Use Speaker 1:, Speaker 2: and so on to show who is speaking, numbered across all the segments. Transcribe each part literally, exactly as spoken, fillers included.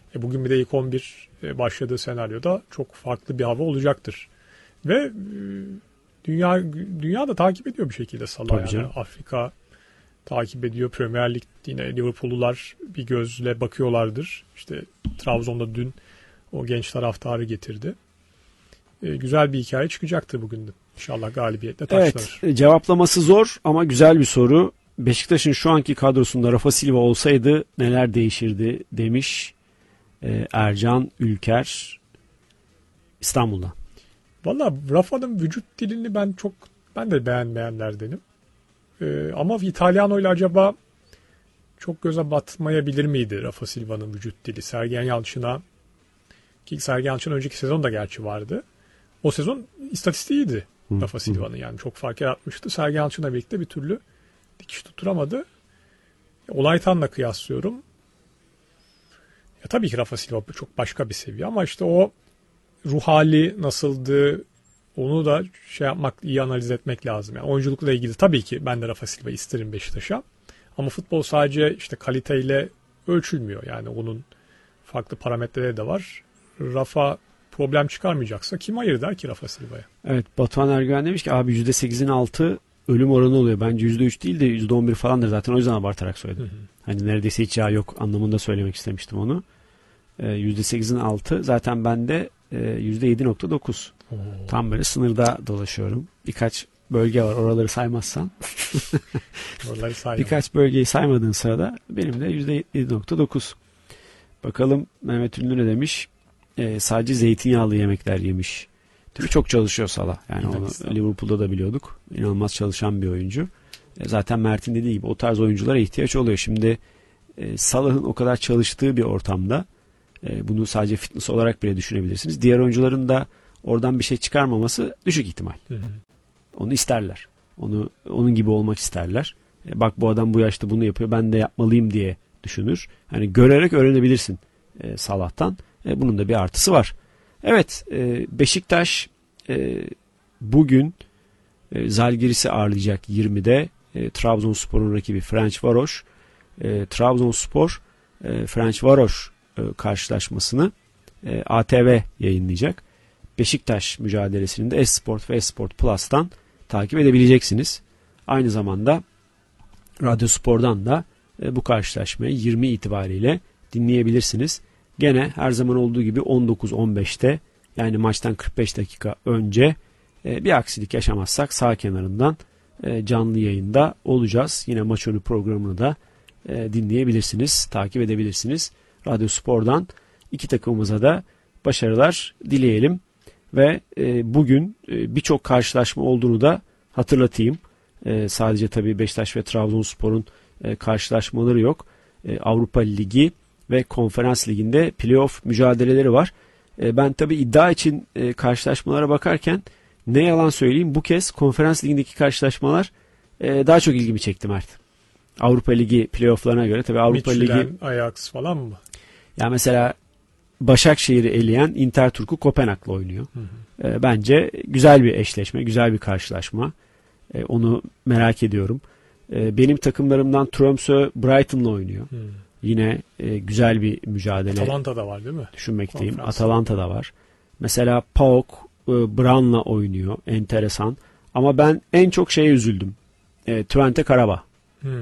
Speaker 1: E bugün bir de ilk on bir başladığı senaryoda çok farklı bir hava olacaktır. Ve dünya dünya da takip ediyor bir şekilde Salah. Yani Afrika takip ediyor. Premier Lig yine Liverpool'lular bir gözle bakıyorlardır. İşte Trabzon'da dün o genç taraftarı getirdi. E, güzel bir hikaye çıkacaktır bugün de. İnşallah galibiyetle taşlanır.
Speaker 2: Evet, cevaplaması zor ama güzel bir soru. Beşiktaş'ın şu anki kadrosunda Rafa Silva olsaydı neler değişirdi demiş e, Ercan Ülker İstanbul'da.
Speaker 1: Valla Rafa'nın vücut dilini ben çok ben de beğenmeyenlerdenim. Ee, ama İtalyano ile acaba çok göze batmayabilir miydi Rafa Silva'nın vücut dili? Sergen Yalçın'a ki Sergen Yalçın önceki sezon da gerçi vardı. O sezon istatistiğiydi hı, Rafa Silva'nın, yani çok fark yaratmıştı. Sergen Yalçın'la birlikte bir türlü dikiş tutturamadı. Olaytan'la kıyaslıyorum. Ya tabii ki Rafa Silva çok başka bir seviye ama işte o ruh hali nasıldı, onu da şey yapmak, iyi analiz etmek lazım. Yani oyunculukla ilgili tabii ki ben de Rafa Silva'yı isterim Beşiktaş'a. Ama futbol sadece işte kaliteyle ölçülmüyor. Yani onun farklı parametreleri de var. Rafa problem çıkarmayacaksa kim hayır der ki Rafa Silva'ya?
Speaker 2: Evet, Batuhan Ergüven demiş ki abi yüzde sekizin altı ölüm oranı oluyor. Bence yüzde üç değil de yüzde on bir falandır zaten. O yüzden abartarak söyledim. Hı hı. Hani neredeyse hiç yağ yok anlamında söylemek istemiştim onu. yüzde sekizin altı zaten bende yüzde yedi nokta dokuz. Oo. Tam böyle sınırda dolaşıyorum. Birkaç bölge var, oraları saymazsan.
Speaker 1: Oraları saymam.
Speaker 2: Birkaç bölgeyi saymadığın sırada benim de yüzde yedi nokta dokuz. Bakalım Mehmet Ünlü ne demiş? Ee, sadece zeytinyağlı yemekler yemiş. Tabii çok çalışıyor Salah. Yani onu Liverpool'da da biliyorduk. İnanılmaz çalışan bir oyuncu. E, zaten Mert'in dediği gibi o tarz oyunculara ihtiyaç oluyor. Şimdi e, Salah'ın o kadar çalıştığı bir ortamda e, bunu sadece fitness olarak bile düşünebilirsiniz. Diğer oyuncuların da oradan bir şey çıkarmaması düşük ihtimal. Hı hı. Onu isterler. Onu onun gibi olmak isterler. E, bak bu adam bu yaşta bunu yapıyor, ben de yapmalıyım diye düşünür. Hani görerek öğrenebilirsin e, Salah'tan. E, bunun da bir artısı var. Evet, e, Beşiktaş e, bugün e, Zalgiris'i ağırlayacak yirmide. E, Trabzonspor'un rakibi Ferencvaros. E, Trabzonspor e, Ferencvaros e, karşılaşmasını e, A T V yayınlayacak. Beşiktaş mücadelesini de Esport ve Esport Plus'tan takip edebileceksiniz. Aynı zamanda Radyo Spor'dan da e, bu karşılaşmayı yirmi itibariyle dinleyebilirsiniz. Gene her zaman olduğu gibi on dokuz on beşte yani maçtan kırk beş dakika önce e, bir aksilik yaşamazsak sağ kenarından e, canlı yayında olacağız. Yine maç önü programını da e, dinleyebilirsiniz, takip edebilirsiniz. Radyo Spor'dan iki takımımıza da başarılar dileyelim. Ve e, bugün e, birçok karşılaşma olduğunu da hatırlatayım. E, sadece tabii Beşiktaş ve Trabzonspor'un e, karşılaşmaları yok. E, Avrupa Ligi ve Konferans Ligi'nde playoff mücadeleleri var. E, ben tabii iddia için e, karşılaşmalara bakarken ne yalan söyleyeyim, bu kez Konferans Ligi'ndeki karşılaşmalar e, daha çok ilgimi çekti Mert. Avrupa Ligi playoff'larına göre tabii Avrupa
Speaker 1: Midtjylland,
Speaker 2: Ligi
Speaker 1: Ajax falan mı?
Speaker 2: Ya mesela Başakşehir'i eleyen Interturku Kopenhag'la oynuyor. Hı hı. E, bence güzel bir eşleşme, güzel bir karşılaşma. E, onu merak ediyorum. E, benim takımlarımdan Tromsø Brighton'la oynuyor. Hı. Yine e, güzel bir mücadele.
Speaker 1: Atalanta da var değil mi?
Speaker 2: Düşünmekteyim. Atalanta da var. Mesela PAOK e, Bran'la oynuyor. Enteresan. Ama ben en çok şeye üzüldüm. E, Twente Karabağ. Hmm.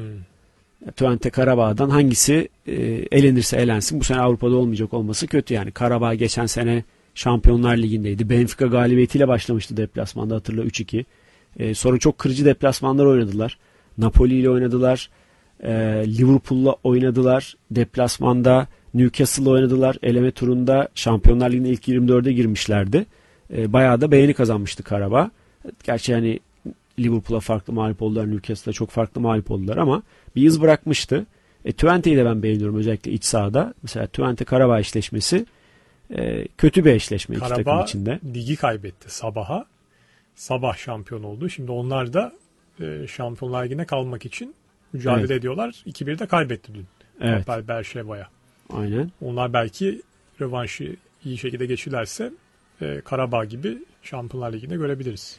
Speaker 2: Twente Karabağ'dan hangisi e, elenirse elensin bu sene Avrupa'da olmayacak olması kötü yani. Karabağ geçen sene Şampiyonlar Ligi'ndeydi. Benfica galibiyetiyle başlamıştı deplasmanda, hatırla, üç iki. E, sonra çok kırıcı deplasmanlar oynadılar. Napoli ile oynadılar. E, Liverpool'la oynadılar. Deplasmanda Newcastle'la oynadılar. Eleme turunda Şampiyonlar Ligi'nin ilk yirmi dörde girmişlerdi. E, bayağı da beğeni kazanmıştı Karabağ. Gerçi yani Liverpool'a farklı mağlup oldular. Newcastle'a çok farklı mağlup oldular ama bir iz bırakmıştı. E, Twente'yi de ben beğeniyorum özellikle iç sahada. Mesela Twente Karabağ eşleşmesi e, kötü bir eşleşme iki takım içinde.
Speaker 1: Karabağ ligi kaybetti Sabah'a. Sabah şampiyon oldu. Şimdi onlar da e, Şampiyonlar Ligi'ne kalmak için mücadele evet. ediyorlar. iki birde kaybetti dün.
Speaker 2: Evet.
Speaker 1: Berşeva'ya.
Speaker 2: Aynen.
Speaker 1: Onlar belki rövanşı iyi şekilde geçirlerse e, Karabağ gibi Şampiyonlar Ligi'nde görebiliriz.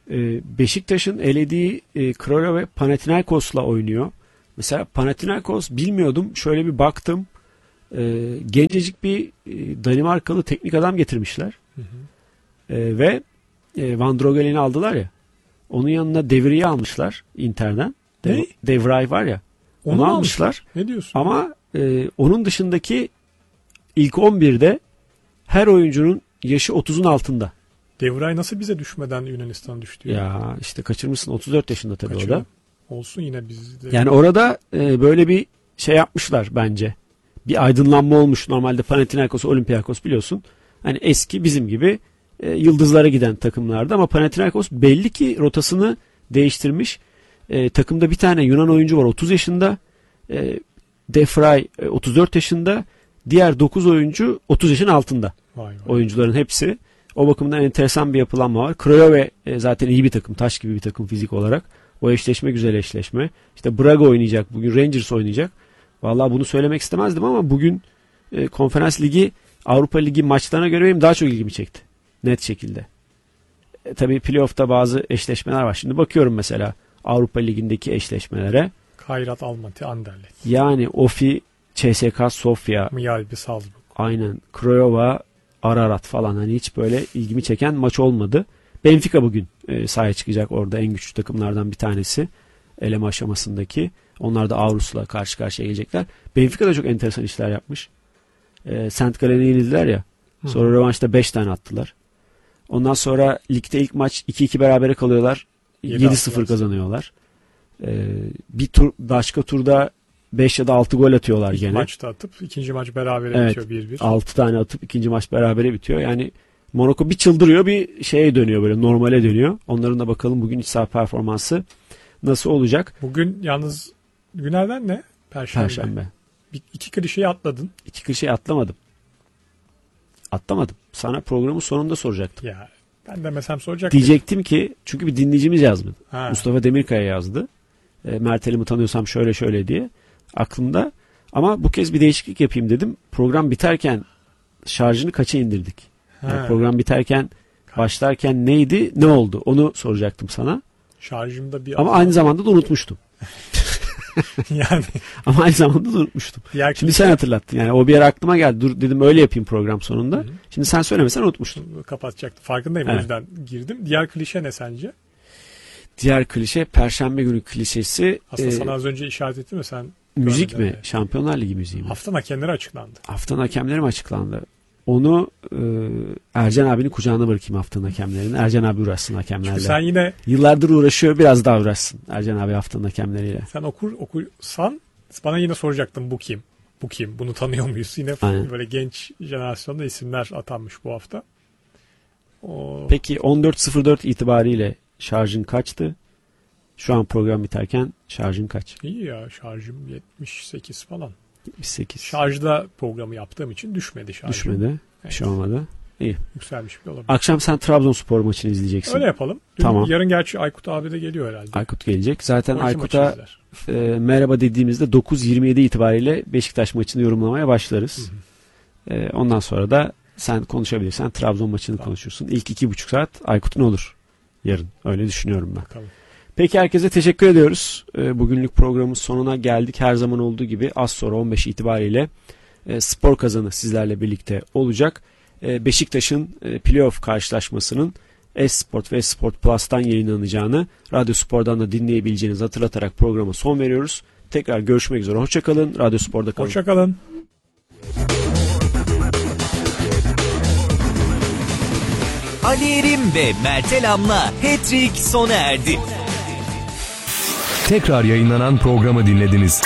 Speaker 2: Beşiktaş'ın elediği e, Craiova Panathinaikos'la oynuyor. Mesela Panathinaikos bilmiyordum. Şöyle bir baktım. e, gencecik bir e, Danimarkalı teknik adam getirmişler. Hı hı. E, ve e, Van Drogelen'i aldılar ya. Onun yanına Devri'yi almışlar Inter'den.
Speaker 1: Ne?
Speaker 2: Devray var ya. Onu, onu almışlar. almışlar.
Speaker 1: Ne diyorsun?
Speaker 2: Ama e, onun dışındaki ilk on birde her oyuncunun yaşı otuzun altında.
Speaker 1: Devray nasıl bize düşmeden Yunanistan'a düştü? Ya,
Speaker 2: ya işte kaçırmışsın. otuz dört yaşında tabii Kaçırdım. o da.
Speaker 1: Olsun yine bizde.
Speaker 2: Yani orada e, böyle bir şey yapmışlar bence. Bir aydınlanma olmuş. Normalde Panathinaikos, Olympiakos biliyorsun. Hani eski bizim gibi e, yıldızlara giden takımlardı ama Panathinaikos belli ki rotasını değiştirmiş. E, takımda bir tane Yunan oyuncu var otuz yaşında. E, Defray e, otuz dört yaşında. Diğer dokuz oyuncu otuz yaşın altında.
Speaker 1: Vay vay.
Speaker 2: Oyuncuların hepsi. O bakımdan enteresan bir yapılanma var. Craiova e, zaten iyi bir takım. Taş gibi bir takım fizik olarak. O eşleşme güzel eşleşme. İşte Braga oynayacak. Bugün Rangers oynayacak. Vallahi bunu söylemek istemezdim ama bugün e, Konferans Ligi, Avrupa Ligi maçlarına göre benim daha çok ilgimi çekti. Net şekilde. E, tabii playoff'ta bazı eşleşmeler var. Şimdi bakıyorum mesela Avrupa Ligi'ndeki eşleşmelere.
Speaker 1: Kairat Almaty, Anderlecht.
Speaker 2: Yani Ofi, C S K A Sofia.
Speaker 1: Miyalbi Salzburg.
Speaker 2: Aynen. Craiova, Ararat falan. Hani hiç böyle ilgimi çeken maç olmadı. Benfica bugün e, sahaya çıkacak orada en güçlü takımlardan bir tanesi. Eleme aşamasındaki. Onlar da Avrus'la karşı karşıya gelecekler. Benfica da çok enteresan işler yapmış. E, Saint Gallen'e yenildiler ya. Sonra Hı. rövanşta beş tane attılar. Ondan sonra ligde ilk maç iki iki berabere kalıyorlar. yedi sıfır kazanıyorlar. E, bir tur başka turda beş ya da altı gol atıyorlar
Speaker 1: İlk
Speaker 2: gene.
Speaker 1: maçta atıp ikinci maç berabere
Speaker 2: evet,
Speaker 1: bitiyor bir bir.
Speaker 2: altı tane atıp ikinci maç berabere bitiyor. Yani Monaco bir çıldırıyor, bir şeye dönüyor, böyle normale dönüyor. Onların da bakalım bugün iç saha performansı nasıl olacak?
Speaker 1: Bugün yalnız günlerden ne? Perşembe.
Speaker 2: Perşembe.
Speaker 1: Bir, iki klişeyi atladın.
Speaker 2: İki klişeyi atlamadım. Atlamadım. Sana programın sonunda soracaktım.
Speaker 1: Ya ben de mesela soracaktım.
Speaker 2: Diyecektim ki çünkü bir dinleyicimiz yazdı.
Speaker 1: Ha.
Speaker 2: Mustafa Demirkaya yazdı. E, Mert Elim'i tanıyorsam şöyle şöyle diye. Aklımda. Ama bu kez bir değişiklik yapayım dedim. Program biterken şarjını kaça indirdik? Yani program biterken başlarken neydi, ne oldu? Onu soracaktım sana.
Speaker 1: Şarjımda bir
Speaker 2: ama aynı zamanda da unutmuştum.
Speaker 1: yani
Speaker 2: ama aynı zamanda da unutmuştum.
Speaker 1: Diğer
Speaker 2: Şimdi
Speaker 1: klişe...
Speaker 2: sen hatırlattın. Yani o bir yer aklıma geldi. Dur dedim öyle yapayım program sonunda. Hı-hı. Şimdi sen söylemesen unutmuştum.
Speaker 1: Kapatacaktım. Farkındayım, evet. O yüzden girdim. Diğer klişe ne sence?
Speaker 2: Diğer klişe Perşembe günü klişesi.
Speaker 1: Aslında e... sana az önce işaret ettim mi sen?
Speaker 2: Müzik mi? De. Şampiyonlar Ligi müziği mi?
Speaker 1: Haftanın hakemleri açıklandı.
Speaker 2: Haftanın hakemleri mi açıklandı? Onu e, Ercan abinin kucağına bırakayım haftanın hakemlerini. Ercan abi uğraşsın hakemlerle.
Speaker 1: Çünkü sen yine...
Speaker 2: Yıllardır uğraşıyor, biraz daha uğraşsın Ercan abi haftanın hakemleriyle.
Speaker 1: Sen okur okursan bana yine soracaktın bu kim? Bu kim? Bunu tanıyor muyuz? Yine Aynen. Böyle genç jenerasyonda isimler atanmış bu hafta. O...
Speaker 2: Peki on dört sıfır dört itibariyle şarjın kaçtı? Şu an program biterken şarjın kaç?
Speaker 1: İyi ya, şarjım yetmiş sekiz falan.
Speaker 2: yetmiş sekiz.
Speaker 1: Şarjda programı yaptığım için düşmedi şarjım.
Speaker 2: Düşmedi. Evet. Bir şey olmadı. İyi.
Speaker 1: Yükselmiş bir olabilir.
Speaker 2: Akşam sen Trabzonspor maçını izleyeceksin.
Speaker 1: Öyle yapalım. Dün,
Speaker 2: tamam.
Speaker 1: Yarın gerçi Aykut abi de geliyor herhalde.
Speaker 2: Aykut gelecek. Zaten Aykut'a e, merhaba dediğimizde dokuz yirmi yedi itibariyle Beşiktaş maçını yorumlamaya başlarız. Hı hı. E, ondan sonra da sen konuşabilirsen Trabzon maçını tamam. konuşursun. İlk iki buçuk saat Aykut'un olur yarın. Öyle düşünüyorum ben.
Speaker 1: Bakalım.
Speaker 2: Peki herkese teşekkür ediyoruz. E, bugünlük programın sonuna geldik. Her zaman olduğu gibi az sonra on beş itibariyle e, Spor Kazanı sizlerle birlikte olacak. E, Beşiktaş'ın e, playoff karşılaşmasının Esport ve Esport Plus'tan yayınlanacağını Radyo Spor'dan da dinleyebileceğinizi hatırlatarak programa son veriyoruz. Tekrar görüşmek üzere. Hoşçakalın. Radyo Spor'da kalın.
Speaker 1: Hoşçakalın.
Speaker 3: Ali Erim ve Mert Elam'la Hat-Trick sona erdi.
Speaker 4: Tekrar yayınlanan programı dinlediniz.